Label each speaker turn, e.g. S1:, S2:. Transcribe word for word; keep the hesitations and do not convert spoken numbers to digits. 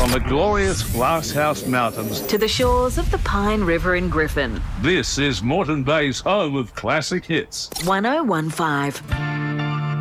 S1: From the glorious Glasshouse Mountains
S2: to the shores of the Pine River in Griffin.
S1: This is Moreton Bay's home of classic hits.
S2: one oh one five.